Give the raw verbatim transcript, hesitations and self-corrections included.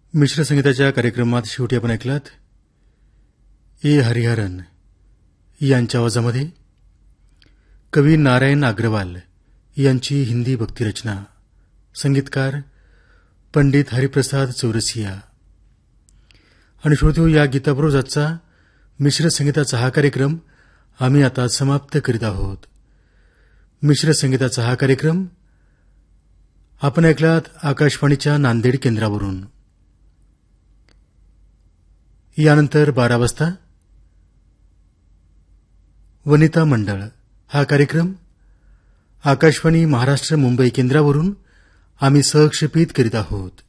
मिश्र संगीताच्या कार्यक्रमात शेवटी आपण ऐकलात ए हरिहरन यांच्या आवाजामध्ये कवी नारायण अग्रवाल यांची हिंदी भक्तिरचना, संगीतकार पंडित हरिप्रसाद चौरसिया. आणि श्रोत्यो, या गीताबरोबर आजचा मिश्र संगीताचा हा कार्यक्रम आम्ही आता समाप्त करीत आहोत. मिश्र संगीताचा हा कार्यक्रम आपण ऐकलात आकाशवाणीच्या नांदेड केंद्रावरून. यानंतर बारा वाजता वनिता मंडळ हा कार्यक्रम आकाशवाणी महाराष्ट्र मुंबई केंद्रावरून आम्ही सहक्षेपित करीत आहोत.